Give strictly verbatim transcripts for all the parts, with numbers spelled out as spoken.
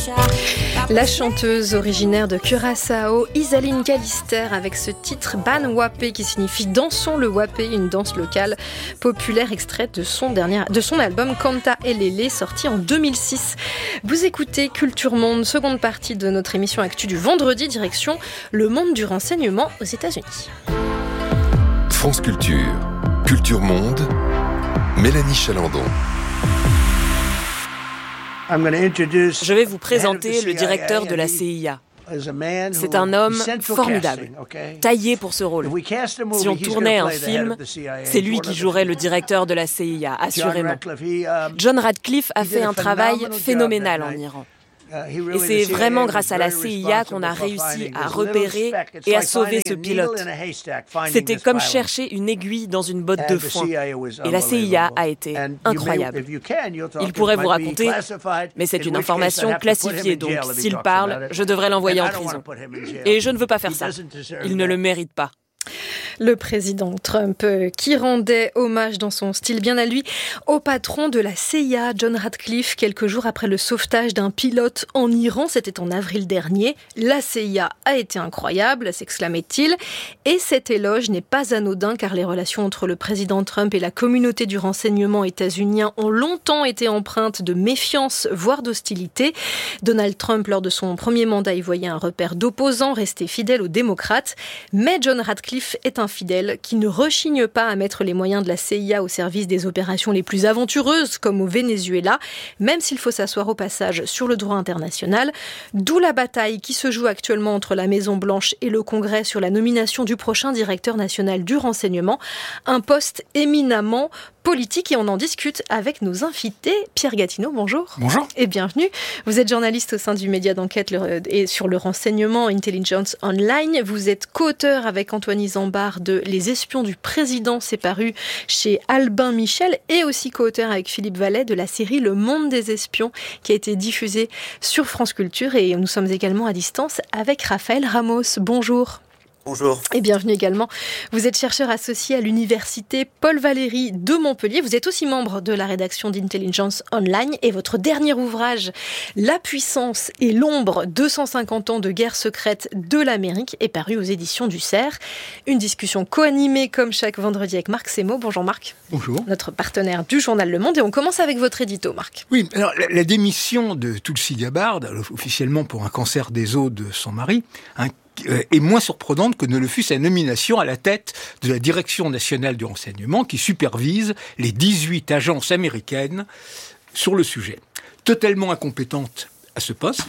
La chanteuse originaire de Curaçao, Isaline Callister, avec ce titre Ban Wapé qui signifie Dansons le Wapé, une danse locale populaire extraite de son, dernier, de son album Canta Elele, sorti en deux mille six. Vous écoutez Culture Monde, seconde partie de notre émission Actu du vendredi, direction le monde du renseignement aux États-Unis. France Culture, Culture Monde, Mélanie Chalandon. Je vais vous présenter le directeur de la C I A. C'est un homme formidable, taillé pour ce rôle. Si on tournait un film, c'est lui qui jouerait le directeur de la C I A, assurément. John Radcliffe a fait un travail phénoménal en Iran. Et c'est vraiment grâce à la C I A qu'on a réussi à repérer et à sauver ce pilote. C'était comme chercher une aiguille dans une botte de foin. Et la C I A a été incroyable. Il pourrait vous raconter, mais c'est une information classifiée, donc s'il parle, je devrais l'envoyer en prison. Et je ne veux pas faire ça. Il ne le mérite pas. Le président Trump qui rendait hommage dans son style bien à lui au patron de la C I A, John Radcliffe, quelques jours après le sauvetage d'un pilote en Iran. C'était en avril dernier. La C I A a été incroyable, s'exclamait-il. Et cet éloge n'est pas anodin car les relations entre le président Trump et la communauté du renseignement états-unien ont longtemps été empreintes de méfiance, voire d'hostilité. Donald Trump, lors de son premier mandat, y voyait un repère d'opposants restés fidèles aux démocrates. Mais John Radcliffe est un fidèle qui ne rechigne pas à mettre les moyens de la C I A au service des opérations les plus aventureuses, comme au Venezuela, même s'il faut s'asseoir au passage sur le droit international. D'où la bataille qui se joue actuellement entre la Maison-Blanche et le Congrès sur la nomination du prochain directeur national du renseignement, un poste éminemment politique, et on en discute avec nos invités. Pierre Gatineau, bonjour. Bonjour. Et bienvenue. Vous êtes journaliste au sein du média d'enquête et sur le renseignement Intelligence Online. Vous êtes co-auteur avec Antoine Zambard de Les espions du président, c'est paru chez Albin Michel, et aussi co-auteur avec Philippe Vallet de la série Le Monde des espions qui a été diffusée sur France Culture. Et nous sommes également à distance avec Raphaël Ramos. Bonjour. Bonjour. Et bienvenue également. Vous êtes chercheur associé à l'université Paul Valéry de Montpellier. Vous êtes aussi membre de la rédaction d'Intelligence Online et votre dernier ouvrage, La puissance et l'ombre, deux cent cinquante ans de guerre secrète de l'Amérique, est paru aux éditions du Cerf. Une discussion co-animée comme chaque vendredi avec Marc Semo. Bonjour Marc. Bonjour. Notre partenaire du journal Le Monde. Et on commence avec votre édito, Marc. Oui, alors la, la démission de Tulsi Gabbard, officiellement pour un cancer des os de son mari, hein, est moins surprenante que ne le fut sa nomination à la tête de la Direction nationale du renseignement qui supervise les dix-huit agences américaines sur le sujet. Totalement incompétente à ce poste,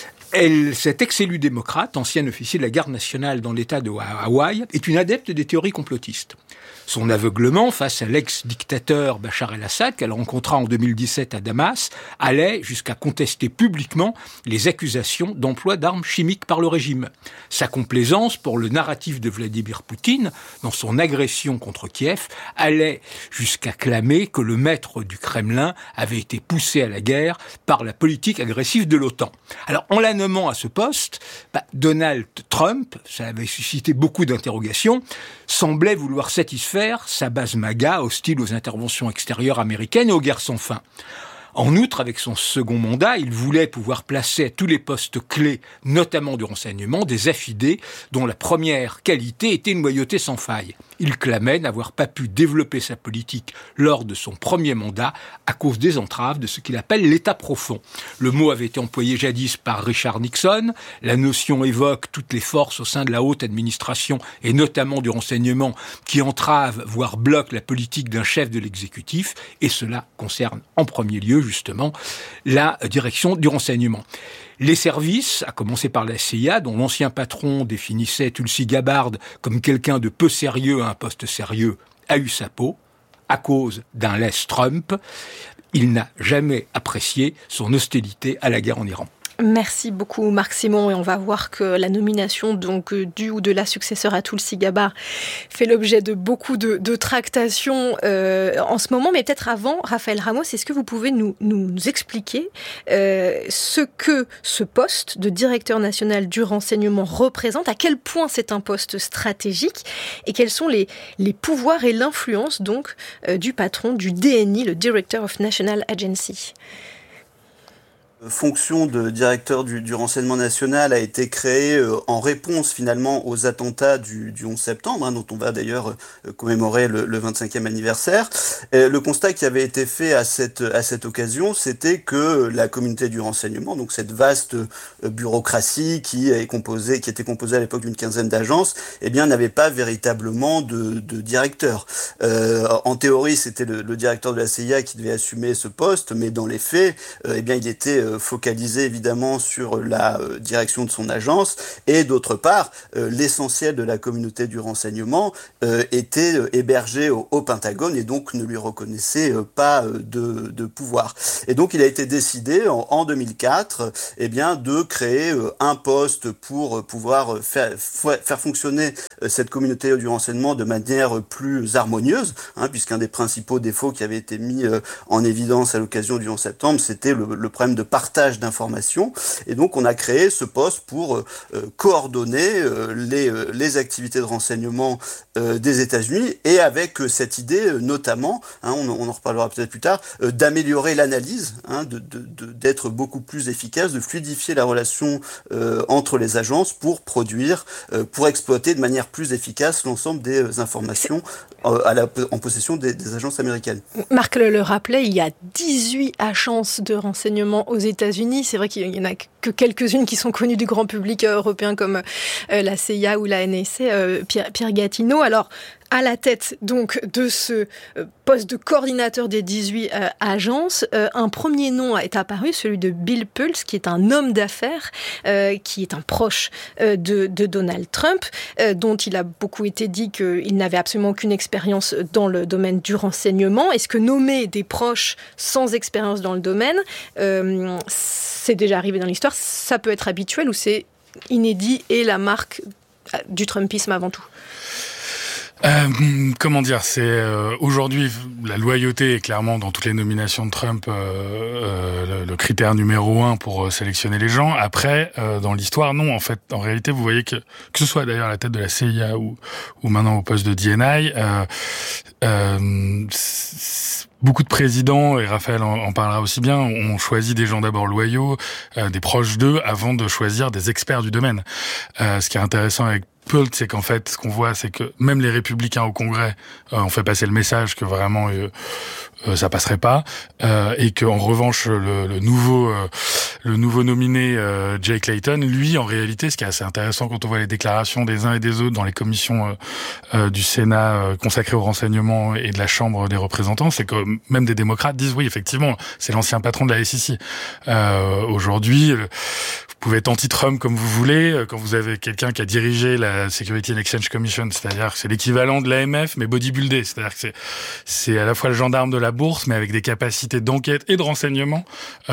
elle, cet ex-élu démocrate, ancien officier de la garde nationale dans l'État de Hawaï, est une adepte des théories complotistes. Son aveuglement face à l'ex-dictateur Bachar el-Assad, qu'elle rencontra en deux mille dix-sept à Damas, allait jusqu'à contester publiquement les accusations d'emploi d'armes chimiques par le régime. Sa complaisance pour le narratif de Vladimir Poutine, dans son agression contre Kiev, allait jusqu'à clamer que le maître du Kremlin avait été poussé à la guerre par la politique agressive de l'OTAN. Alors, en la nommant à ce poste, bah, Donald Trump, ça avait suscité beaucoup d'interrogations, semblait vouloir satisfaire sa base MAGA, hostile aux interventions extérieures américaines et aux guerres sans fin. En outre, avec son second mandat, il voulait pouvoir placer à tous les postes clés, notamment du renseignement, des affidés dont la première qualité était une loyauté sans faille. Il clamait n'avoir pas pu développer sa politique lors de son premier mandat à cause des entraves de ce qu'il appelle l'État profond. Le mot avait été employé jadis par Richard Nixon. La notion évoque toutes les forces au sein de la haute administration et notamment du renseignement qui entravent, voire bloquent la politique d'un chef de l'exécutif. Et cela concerne en premier lieu, justement, la direction du renseignement. Les services, à commencer par la C I A, dont l'ancien patron définissait Tulsi Gabbard comme quelqu'un de peu sérieux à un poste sérieux, a eu sa peau, à cause d'un laisse Trump. Il n'a jamais apprécié son hostilité à la guerre en Iran. Merci beaucoup Marc Simon, et on va voir que la nomination donc du ou de la successeur à Tulsi Gabbard fait l'objet de beaucoup de, de tractations euh, en ce moment, mais peut-être avant, Raphaël Ramos, est-ce que vous pouvez nous, nous expliquer euh, ce que ce poste de directeur national du renseignement représente, à quel point c'est un poste stratégique et quels sont les, les pouvoirs et l'influence donc euh, du patron du D N I, le Director of National Agency? fonction de directeur du, du renseignement national a été créée euh, en réponse finalement aux attentats du, du onze septembre, hein, dont on va d'ailleurs euh, commémorer le, le vingt-cinquième anniversaire. Et le constat qui avait été fait à cette, à cette occasion, c'était que la communauté du renseignement, donc cette vaste euh, bureaucratie qui est composée, qui était composée à l'époque d'une quinzaine d'agences, eh bien n'avait pas véritablement de, de directeur. Euh, en théorie, c'était le, le directeur de la C I A qui devait assumer ce poste, mais dans les faits, euh, eh bien il était euh, focalisé évidemment sur la euh, direction de son agence, et d'autre part, euh, l'essentiel de la communauté du renseignement euh, était euh, hébergé au, au Pentagone et donc ne lui reconnaissait euh, pas euh, de, de pouvoir. Et donc il a été décidé en, en deux mille quatre eh bien, de créer euh, un poste pour euh, pouvoir faire, faire fonctionner euh, cette communauté du renseignement de manière plus harmonieuse, hein, puisqu'un des principaux défauts qui avait été mis euh, en évidence à l'occasion du onze septembre, c'était le, le problème de partage d'informations. Et donc on a créé ce poste pour euh, coordonner euh, les, euh, les activités de renseignement euh, des États-Unis, et avec euh, cette idée euh, notamment, hein, on, on en reparlera peut-être plus tard, euh, d'améliorer l'analyse, hein, de, de, de, d'être beaucoup plus efficace, de fluidifier la relation euh, entre les agences pour produire, euh, pour exploiter de manière plus efficace l'ensemble des euh, informations euh, à la, en possession des, des agences américaines. Marc le, le rappelait, il y a dix-huit agences de renseignement aux États-Unis. C'est vrai qu'il y en a que quelques-unes qui sont connues du grand public européen, comme euh, la C I A ou la N S A, euh, Pierre, Pierre Gatineau. Alors, à la tête donc de ce euh, poste de coordinateur des dix-huit euh, agences, euh, un premier nom est apparu, celui de Bill Pulse, qui est un homme d'affaires, euh, qui est un proche euh, de, de Donald Trump, euh, dont il a beaucoup été dit qu'il n'avait absolument aucune expérience dans le domaine du renseignement. Est-ce que nommer des proches sans expérience dans le domaine, euh, c'est déjà arrivé dans l'histoire, ça peut être habituel ou c'est inédit et la marque du Trumpisme avant tout ? Euh, comment dire, c'est euh, aujourd'hui la loyauté est clairement dans toutes les nominations de Trump euh, euh, le, le critère numéro un pour euh, sélectionner les gens. Après, euh, dans l'histoire, non. En fait, en réalité, vous voyez que que ce soit d'ailleurs à la tête de la C I A ou ou maintenant au poste de D N I, euh, euh, beaucoup de présidents, et Raphaël en, en parlera aussi bien, ont choisi des gens d'abord loyaux, euh, des proches d'eux, avant de choisir des experts du domaine. Euh, ce qui est intéressant avec Pult, c'est qu'en fait, ce qu'on voit, c'est que même les républicains au Congrès euh, ont fait passer le message que vraiment euh, euh, ça passerait pas, euh, et qu'en revanche, le, le nouveau, euh, le nouveau nominé euh, Jake Layton, lui, en réalité, ce qui est assez intéressant quand on voit les déclarations des uns et des autres dans les commissions euh, euh, du Sénat euh, consacrées au renseignement et de la Chambre des représentants, c'est que même des démocrates disent oui, effectivement, c'est l'ancien patron de la S E C. Euh, aujourd'hui, le, vous pouvez être anti-Trump comme vous voulez, quand vous avez quelqu'un qui a dirigé la Security and Exchange Commission, c'est-à-dire que c'est l'équivalent de l'A M F, mais bodybuildé, c'est-à-dire que c'est, c'est à la fois le gendarme de la bourse, mais avec des capacités d'enquête et de renseignement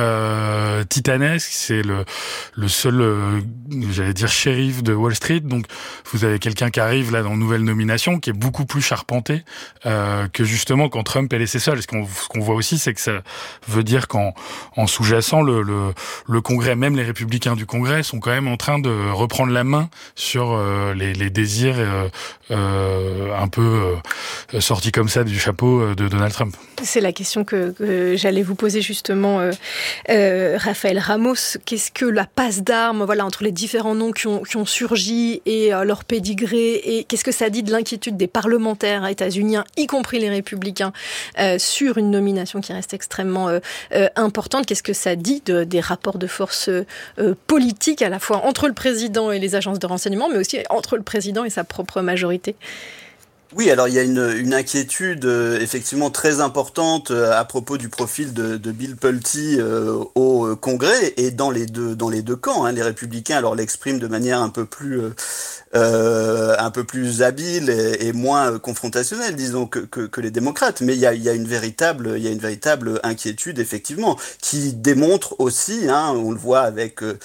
euh, titanesques. C'est le, le seul, euh, j'allais dire, shérif de Wall Street. Donc, vous avez quelqu'un qui arrive là dans une nouvelle nomination, qui est beaucoup plus charpenté euh, que justement quand Trump est laissé seul. Ce qu'on, ce qu'on voit aussi, c'est que ça veut dire qu'en en sous-jacent, le, le, le Congrès, même les républicains du Congrès sont quand même en train de reprendre la main sur euh, les, les désirs euh, euh, un peu euh, sortis comme ça du chapeau de Donald Trump. C'est la question que, que j'allais vous poser justement, euh, euh, Raphaël Ramos. Qu'est-ce que la passe d'armes, voilà, entre les différents noms qui ont, qui ont surgi et euh, leur pédigré, et qu'est-ce que ça dit de l'inquiétude des parlementaires états-uniens, y compris les républicains, euh, sur une nomination qui reste extrêmement euh, euh, importante? Qu'est-ce que ça dit de, des rapports de force euh, politique, à la fois entre le président et les agences de renseignement, mais aussi entre le président et sa propre majorité? Oui, alors il y a une, une inquiétude euh, effectivement très importante euh, à propos du profil de, de Bill Pulte euh, au Congrès et dans les deux dans les deux camps. Hein. Les républicains alors l'expriment de manière un peu plus euh, euh, un peu plus habile et, et moins confrontationnelle, disons, que, que, que les démocrates. Mais il y a, il y a une véritable il y a une véritable inquiétude effectivement qui démontre aussi, hein, on le voit avec euh,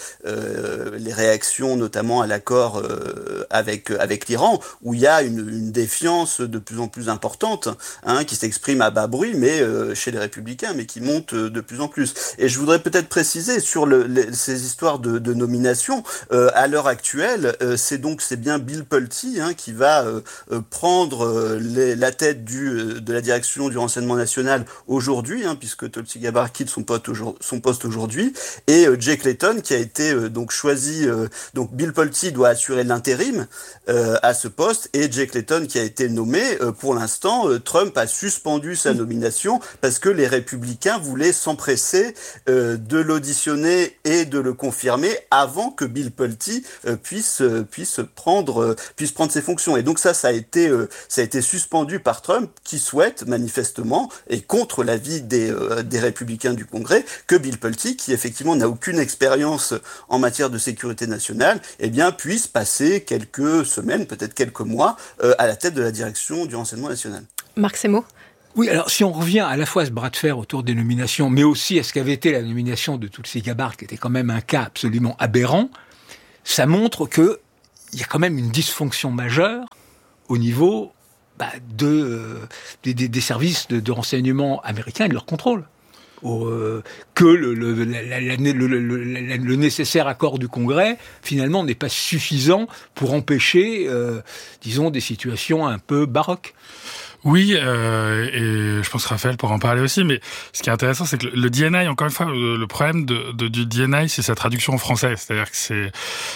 les réactions notamment à l'accord euh, avec avec l'Iran, où il y a une, une défiance de plus en plus importante, hein, qui s'exprime à bas bruit, mais euh, chez les républicains, mais qui monte de plus en plus. Et je voudrais peut-être préciser sur le, les, ces histoires de, de nomination, euh, à l'heure actuelle, euh, c'est donc ces c'est bien Bill Pulte hein, qui va euh, euh, prendre euh, les, la tête du, euh, de la direction du renseignement national aujourd'hui, hein, puisque Tulsi Gabbard quitte son poste, aujourd- son poste aujourd'hui, et euh, Jake Layton qui a été euh, donc choisi. Euh, donc Bill Pulte doit assurer l'intérim euh, à ce poste, et Jake Layton qui a été nommé. Euh, pour l'instant, euh, Trump a suspendu sa nomination parce que les républicains voulaient s'empresser euh, de l'auditionner et de le confirmer avant que Bill Pulte euh, puisse euh, puisse prendre euh, puisse prendre ses fonctions. Et donc ça, ça a été euh, ça a été suspendu par Trump, qui souhaite manifestement et contre l'avis des euh, des républicains du Congrès que Bill Pulte, qui effectivement n'a aucune expérience en matière de sécurité nationale, eh bien puisse passer quelques semaines, peut-être quelques mois, euh, à la tête de la direction du renseignement national. Marc Semo. Oui, alors si on revient à la fois à ce bras de fer autour des nominations, mais aussi à ce qu'avait été la nomination de Tulsi Gabbard, qui était quand même un cas absolument aberrant, ça montre que il y a quand même une dysfonction majeure au niveau bah, de, euh, des, des, des services de, de renseignement américains et de leur contrôle. Au, euh, que le, le, la, la, le, le, le, le nécessaire accord du Congrès, finalement, n'est pas suffisant pour empêcher, euh, disons, des situations un peu baroques. Oui, euh, et je pense Raphaël pourra en parler aussi, mais ce qui est intéressant, c'est que le D N I, encore une fois, le, le problème de, de, du D N I, c'est sa traduction en français, c'est-à-dire que c'est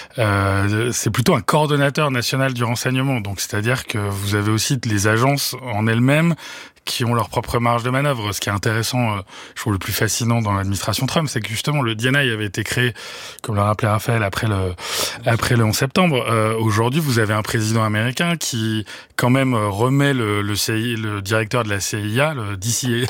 euh, c'est plutôt un coordonnateur national du renseignement, donc c'est-à-dire que vous avez aussi les agences en elles-mêmes qui ont leur propre marge de manœuvre. Ce qui est intéressant, euh, je trouve le plus fascinant dans l'administration Trump, c'est que justement le D N I avait été créé, comme l'a rappelé Raphaël, après le après le onze septembre. Euh, aujourd'hui, vous avez un président américain qui quand même remet le, le, C I, le directeur de la C I A, le D C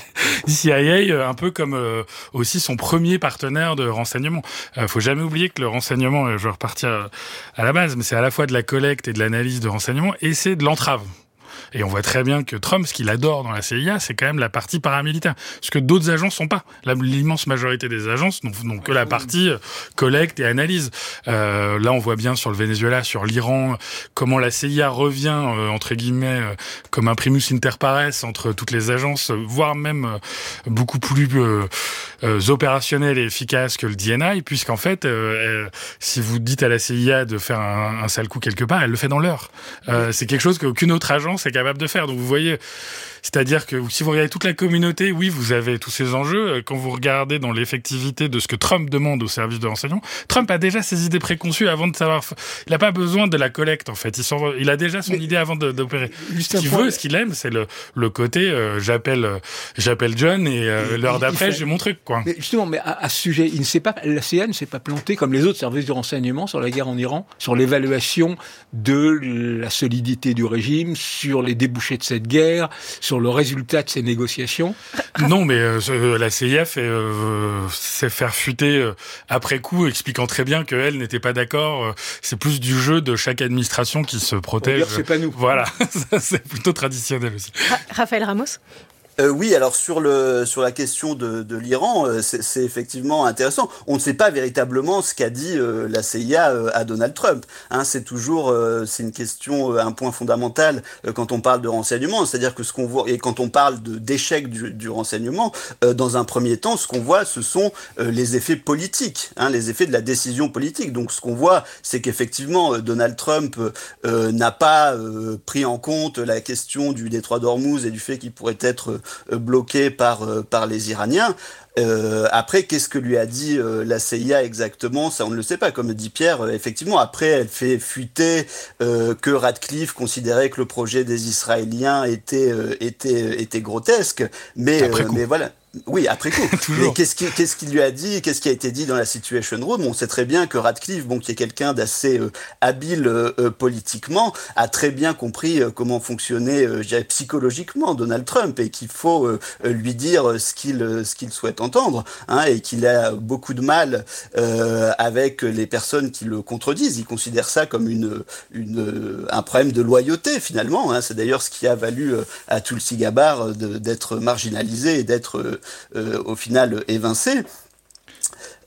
I A, un peu comme euh, aussi son premier partenaire de renseignement. Euh, faut jamais oublier que le renseignement, je vais repartir à, à la base, mais c'est à la fois de la collecte et de l'analyse de renseignement, et c'est de l'entrave. Et on voit très bien que Trump, ce qu'il adore dans la C I A, c'est quand même la partie paramilitaire. Ce que d'autres agences sont pas. La, l'immense majorité des agences n'ont, n'ont que la partie collecte et analyse. Euh, là, on voit bien sur le Venezuela, sur l'Iran, comment la C I A revient, euh, entre guillemets, euh, comme un primus inter pares entre toutes les agences, voire même euh, beaucoup plus euh, euh, opérationnel et efficace que le D N I, puisqu'en fait, euh, euh, si vous dites à la C I A de faire un, un sale coup quelque part, elle le fait dans l'heure. Euh, c'est quelque chose qu'aucune autre agence est capable de faire. Donc vous voyez, c'est-à-dire que si vous regardez toute la communauté, oui, vous avez tous ces enjeux. Quand vous regardez dans l'effectivité de ce que Trump demande au service de renseignement, Trump a déjà ses idées préconçues avant de savoir. Il n'a pas besoin de la collecte, en fait. Il, s'en... il a déjà son Mais idée avant de, d'opérer. Ce qu'il point... veut, ce qu'il aime, c'est le, le côté euh, j'appelle, euh, j'appelle John et euh, l'heure il, d'après, il fait... j'ai mon truc, quoi. Mais justement, mais à, à ce sujet, il ne s'est pas, la C I A ne s'est pas plantée comme les autres services de renseignement sur la guerre en Iran, sur l'évaluation de la solidité du régime, sur les débouchés de cette guerre, sur le résultat de ces négociations. Non, mais euh, la C I A fait, euh, sait faire fuiter euh, après coup, expliquant très bien qu'elle n'était pas d'accord. Euh, c'est plus du jeu de chaque administration qui se protège. Dire, c'est pas nous. Voilà, c'est plutôt traditionnel aussi. Raphaël Ramos. Euh, oui, alors sur le sur la question de, de l'Iran, euh, c'est, c'est effectivement intéressant. On ne sait pas véritablement ce qu'a dit euh, la C I A euh, à Donald Trump. Hein, c'est toujours euh, c'est une question, euh, un point fondamental euh, quand on parle de renseignement. C'est-à-dire que ce qu'on voit et quand on parle de d'échec du, du renseignement, euh, dans un premier temps, ce qu'on voit, ce sont euh, les effets politiques, hein, les effets de la décision politique. Donc, ce qu'on voit, c'est qu'effectivement, euh, Donald Trump euh, n'a pas euh, pris en compte la question du détroit d'Ormuz et du fait qu'il pourrait être euh, bloqué par euh, par les Iraniens. Euh, après, qu'est-ce que lui a dit euh, la C I A exactement? Ça, on ne le sait pas. Comme le dit Pierre, euh, effectivement, après, elle fait fuiter euh, que Radcliffe considérait que le projet des Israéliens était euh, était était grotesque. Mais après euh, coup. mais voilà. Oui, après coup. Mais qu'est-ce qui, qu'est-ce qu'il lui a dit, qu'est-ce qui a été dit dans la Situation Room? On sait très bien que Radcliffe, bon, qui est quelqu'un d'assez euh, habile euh, politiquement, a très bien compris euh, comment fonctionnait, euh, je dirais, psychologiquement Donald Trump, et qu'il faut euh, lui dire ce qu'il, euh, ce qu'il souhaite entendre, hein, et qu'il a beaucoup de mal euh, avec les personnes qui le contredisent. Il considère ça comme une, une, un problème de loyauté, finalement. Hein. C'est d'ailleurs ce qui a valu euh, à Tulsi Gabbard de, d'être marginalisé et d'être euh, Euh, au final évincé.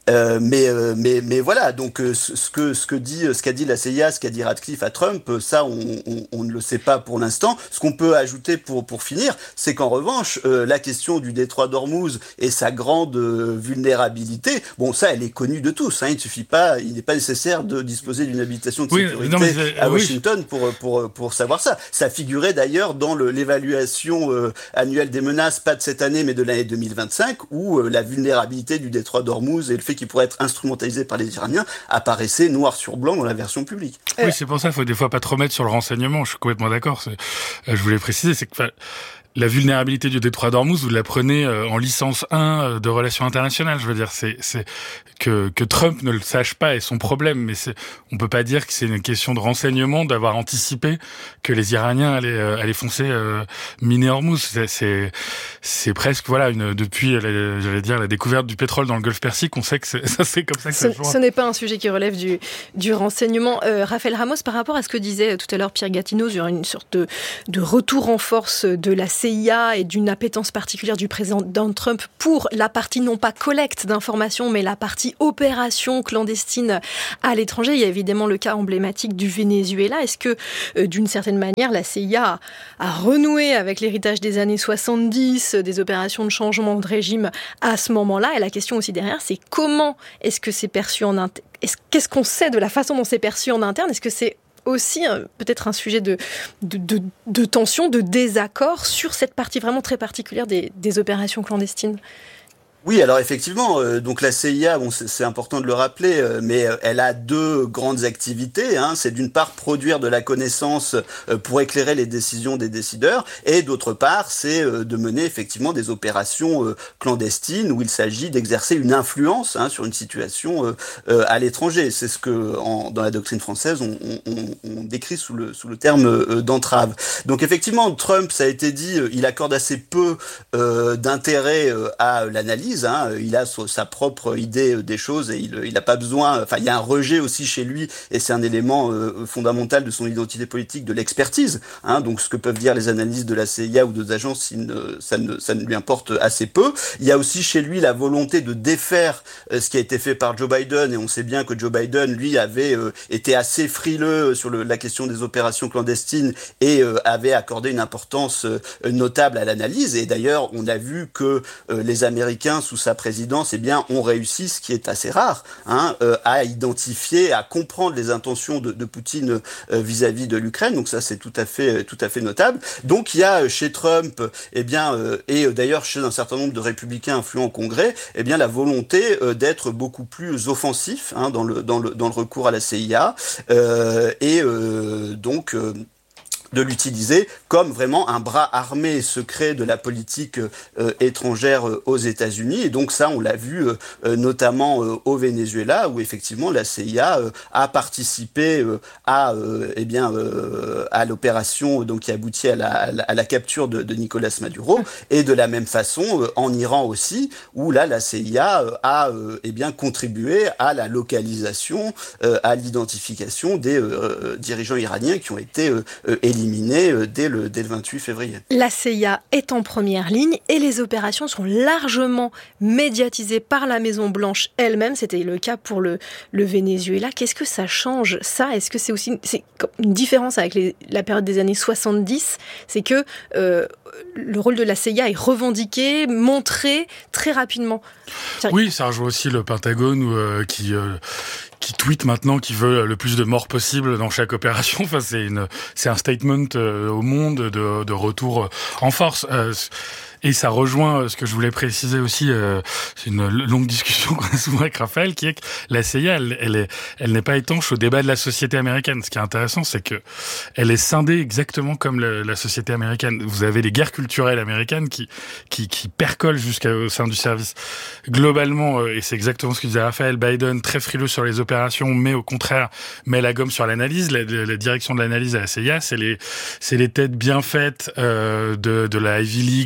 Euh, mais, euh, mais, mais voilà, donc euh, ce, que, ce, que dit, ce qu'a dit la C I A, ce qu'a dit Ratcliffe à Trump, ça, on, on, on ne le sait pas pour l'instant. Ce qu'on peut ajouter pour, pour finir, c'est qu'en revanche, euh, la question du détroit d'Ormuz et sa grande euh, vulnérabilité, bon, ça, elle est connue de tous. Hein, il ne suffit pas, il n'est pas nécessaire de disposer d'une habilitation de oui, sécurité non, mais, à oui. Washington pour, pour, pour savoir ça. Ça figurait d'ailleurs dans le, l'évaluation euh, annuelle des menaces, pas de cette année, mais de l'année deux mille vingt-cinq, où euh, la vulnérabilité du détroit d'Ormuz et le fait qui pourrait être instrumentalisé par les Iraniens apparaissait noir sur blanc dans la version publique. Oui, euh... c'est pour ça qu'il faut des fois pas trop mettre sur le renseignement. Je suis complètement d'accord. C'est... Je voulais préciser, c'est que la vulnérabilité du détroit d'Ormuz, vous la prenez en licence un de relations internationales. Je veux dire, c'est, c'est que, que Trump ne le sache pas est son problème, mais c'est, on peut pas dire que c'est une question de renseignement d'avoir anticipé que les Iraniens allaient, euh, allaient foncer euh, miner Ormuz. C'est, c'est, c'est presque, voilà, une, depuis, la, j'allais dire, la découverte du pétrole dans le Golfe Persique, on sait que c'est, ça, c'est comme ça que ce, ça se joue. Ce n'est pas un sujet qui relève du, du renseignement. Euh, Raphaël Ramos, par rapport à ce que disait tout à l'heure Pierre Gatineau sur une sorte de, de retour en force de la C I A et d'une appétence particulière du président Trump pour la partie non pas collecte d'informations, mais la partie opération clandestine à l'étranger. Il y a évidemment le cas emblématique du Venezuela. Est-ce que, euh, d'une certaine manière, la C I A a, a renoué avec l'héritage des années soixante-dix, des opérations de changement de régime à ce moment-là? Et la question aussi derrière, c'est comment est-ce que c'est perçu en interne? Qu'est-ce qu'on sait de la façon dont c'est perçu en interne? Est-ce que c'est aussi euh, peut-être un sujet de, de, de, de tension, de désaccord sur cette partie vraiment très particulière des, des opérations clandestines? Oui, alors effectivement, euh, donc la C I A, bon, c'est, c'est important de le rappeler, euh, mais euh, elle a deux grandes activités. Hein. C'est d'une part produire de la connaissance euh, pour éclairer les décisions des décideurs, et d'autre part, c'est euh, de mener effectivement des opérations euh, clandestines où il s'agit d'exercer une influence hein, sur une situation euh, euh, à l'étranger. C'est ce que en, dans la doctrine française on, on, on décrit sous le sous le terme euh, d'entrave. Donc effectivement, Trump, ça a été dit, euh, il accorde assez peu euh, d'intérêt euh, à l'analyse. Hein, il a sa propre idée des choses et il n'a pas besoin. Enfin, il y a un rejet aussi chez lui et c'est un élément euh, fondamental de son identité politique, de l'expertise. Hein, donc, ce que peuvent dire les analystes de la C I A ou d'autres agences, ne, ça, ne, ça ne lui importe assez peu. Il y a aussi chez lui la volonté de défaire euh, ce qui a été fait par Joe Biden et on sait bien que Joe Biden, lui, avait euh, été assez frileux sur le, la question des opérations clandestines et euh, avait accordé une importance euh, notable à l'analyse. Et d'ailleurs, on a vu que euh, les Américains sous sa présidence, eh bien, ont réussi, ce qui est assez rare, hein, euh, à identifier, à comprendre les intentions de, de Poutine euh, vis-à-vis de l'Ukraine. Donc ça, c'est tout à fait, tout à fait notable. Donc il y a chez Trump, eh bien, euh, et d'ailleurs chez un certain nombre de républicains influents au Congrès, eh bien, la volonté euh, d'être beaucoup plus offensif hein, dans le dans le dans le recours à la C I A euh, et euh, donc euh, de l'utiliser comme vraiment un bras armé secret de la politique euh, étrangère euh, aux États-Unis. Et donc ça, on l'a vu euh, notamment euh, au Venezuela, où effectivement la C I A euh, a participé euh, à, euh, eh bien, euh, à l'opération donc qui aboutit à la, à la, à la capture de, de Nicolas Maduro. Et de la même façon, euh, en Iran aussi, où là, la C I A euh, a euh, eh bien, contribué à la localisation, euh, à l'identification des euh, dirigeants iraniens qui ont été euh, éliminés éliminé dès le, dès le vingt-huit février. La C I A est en première ligne et les opérations sont largement médiatisées par la Maison-Blanche elle-même. C'était le cas pour le, le Venezuela. Qu'est-ce que ça change, ça? Est-ce que c'est aussi c'est une différence avec les, la période des années soixante-dix? C'est que euh, le rôle de la C I A est revendiqué, montré très rapidement. Oui, ça rejoint aussi le Pentagone euh, qui... Euh, qui tweet maintenant qu'il veut le plus de morts possible dans chaque opération. Enfin, c'est une, c'est un statement euh, au monde de, de retour en force. Euh, Et ça rejoint ce que je voulais préciser aussi, euh, c'est une longue discussion qu'on a souvent avec Raphaël, qui est que la C I A, elle, elle, est, elle n'est pas étanche au débat de la société américaine. Ce qui est intéressant, c'est que elle est scindée exactement comme la, la société américaine. Vous avez les guerres culturelles américaines qui, qui, qui percolent jusqu'au sein du service. Globalement, et c'est exactement ce que disait Raphaël, Biden, très frileux sur les opérations, mais au contraire, met la gomme sur l'analyse. La, la direction de l'analyse à la C I A, c'est les, c'est les têtes bien faites euh, de, de la Ivy League, des grandes universités,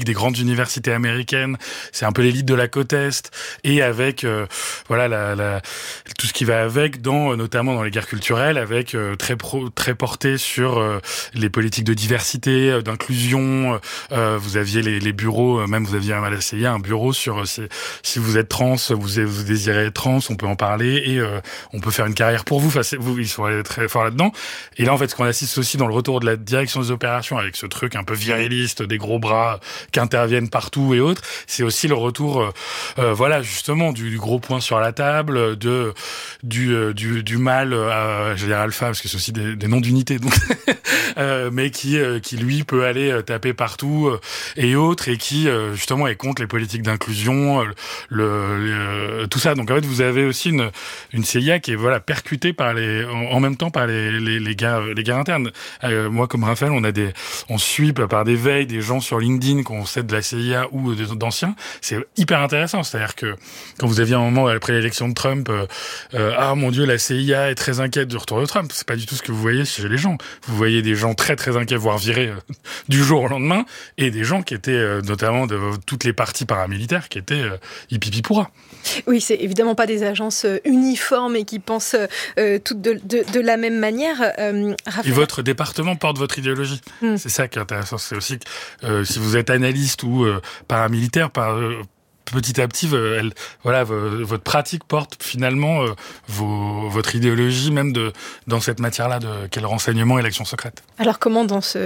universités américaines, c'est un peu l'élite de la côte Est, et avec euh, voilà la, la, tout ce qui va avec, dans, notamment dans les guerres culturelles, avec euh, très, pro, très porté sur euh, les politiques de diversité, euh, d'inclusion. Euh, vous aviez les, les bureaux, euh, même vous aviez à la C I A un bureau sur euh, si, si vous êtes trans, vous, vous désirez être trans, on peut en parler, et euh, on peut faire une carrière pour vous. Enfin, c'est, vous, ils sont allés très fort là-dedans. Et là, en fait, ce qu'on assiste aussi dans le retour de la direction des opérations, avec ce truc un peu viriliste, des gros bras qui interviennent partout et autres, c'est aussi le retour, euh, euh, voilà, justement, du, du gros point sur la table, de du euh, du, du mal, à, je vais dire alpha, parce que c'est aussi des, des noms d'unités, donc, euh, mais qui euh, qui lui peut aller euh, taper partout euh, et autres, et qui euh, justement est contre les politiques d'inclusion, euh, le, le tout ça. Donc en fait, vous avez aussi une une C I A qui est voilà percutée par les en, en même temps par les les, les guerres les guerres internes. Euh, moi, comme Raphaël, on a des on suit par des veilles des gens sur LinkedIn qu'on sait de la C I A ou d'anciens. C'est hyper intéressant. C'est-à-dire que quand vous aviez un moment après l'élection de Trump, euh, euh, ah mon Dieu, la C I A est très inquiète du retour de Trump. C'est pas du tout ce que vous voyez chez les gens. Vous voyez des gens très très inquiets, voire virés euh, du jour au lendemain, et des gens qui étaient euh, notamment de toutes les parties paramilitaires qui étaient euh, hippie pourra. Oui, c'est évidemment pas des agences uniformes et qui pensent euh, toutes de, de, de la même manière. Euh, et votre département porte votre idéologie. Mm. C'est ça qui est intéressant. C'est aussi que euh, si vous êtes analyste ou euh, paramilitaire, par, euh, petit à petit, elle, voilà, votre pratique porte finalement euh, vos, votre idéologie, même de, dans cette matière-là, de, qu'est le renseignement et l'action secrète. Alors comment dans ce